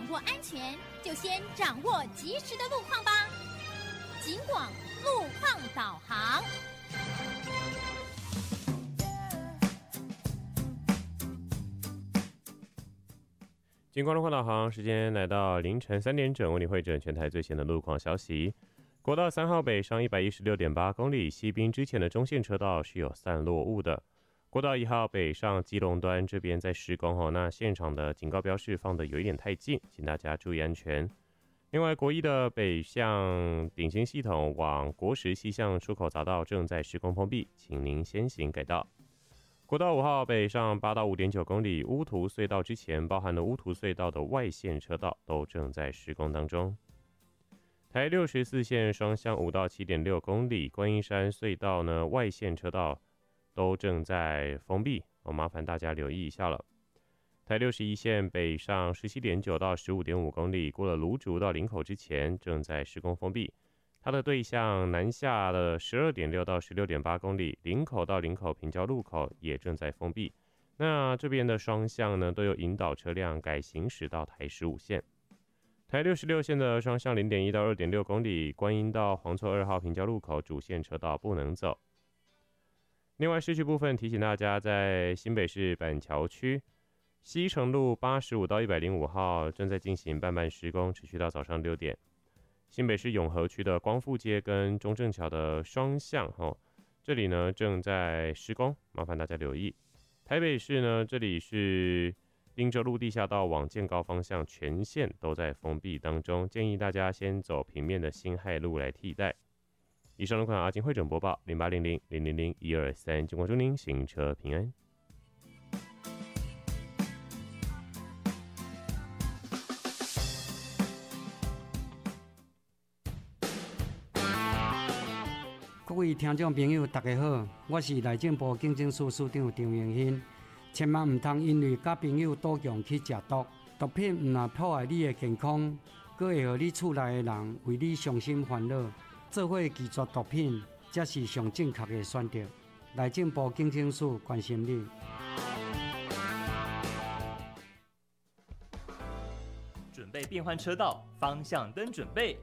握安全，就先掌握及时的路况吧。警广路况导航。 警广路况导航时间来到凌晨3点整，为你汇整全台最新的路况消息。国道3号北上 116.8 公里，西滨之前的中线车道是有散落雾的。国道1号北上基隆端这边在施工那现场的警告标示放的有一点太近，请大家注意安全。另外，国一的北向顶新系统往国十西向出口匝道正在施工封闭，请您先行改道。国道5号北上8到 5.9 公里，乌涂隧道之前包含了乌涂隧道的外线车道都正在施工当中。台64线双向5到 7.6 公里，观音山隧道呢外线车道都正在封闭，麻烦大家留意一下了。台61线北上 17.9 到 15.5 公里，过了芦竹到林口之前正在施工封闭。它的对向南下的 12.6 到 16.8 公里，林口到林口平交路口也正在封闭。那这边的双向呢都有引导车辆改行驶到台15线。台66线的双向 0.1 到 2.6 公里，观音到黄厝2号平交路口主线车道不能走。另外市区部分提醒大家，在新北市板桥区西城路85到105号正在进行半施工，持续到早上6点。新北市永和区的光复街跟中正桥的双向这里呢正在施工，麻烦大家留意。台北市呢，这里是汀州路地下道往建高方向全线都在封闭当中，建议大家先走平面的辛亥路来替代。以上路况阿金会诊播报0800000123，警广祝您行车平安。 各位听众朋友大家好，我是内政部警政署署长张永新。千万唔通因为甲朋友赌强去食毒，毒品唔但破坏你的健康，阁会让你厝内的人为你伤心烦恼。做伙拒绝毒品，才是上正确的选择。内政部警政署关心你。 准备变换车道，方向灯准备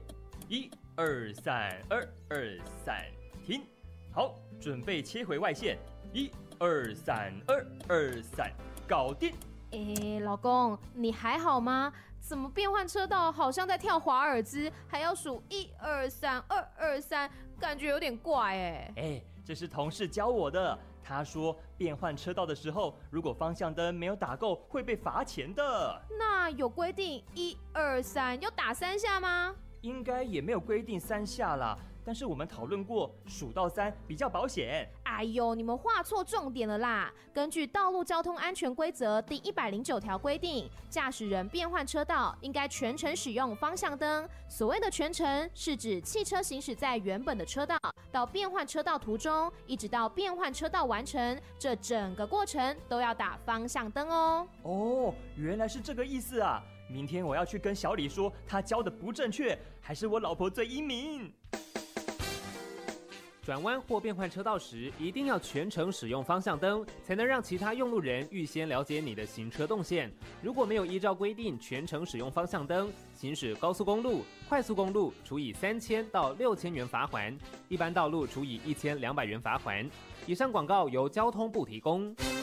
，1、2、3、2、2、3，停。好，准备切回外线，1、2、3、2、2、3，搞定。 老公，你还好吗？怎么变换车道好像在跳华尔兹，还要数1、2、3、2、2、3，感觉有点怪这是同事教我的。他说变换车道的时候，如果方向灯没有打够，会被罚钱的。 那有规定1、2、3要打3下吗？ 应该也没有规定3下啦，但是我们讨论过，数到3比较保险。 哎呦，你们画错重点了啦！根据《道路交通安全规则》第109条规定，驾驶人变换车道应该全程使用方向灯。所谓的全程，是指汽车行驶在原本的车道，到变换车道途中，一直到变换车道完成，这整个过程都要打方向灯哦。 哦，原来是这个意思啊！明天我要去跟小李说，他教的不正确，还是我老婆最英明。 转弯或变换车道时，一定要全程使用方向灯，才能让其他用路人预先了解你的行车动线。如果没有依照规定全程使用方向灯，行驶高速公路、快速公路处以3000到6000元罚锾，一般道路处以1200元罚锾。以上广告由交通部提供。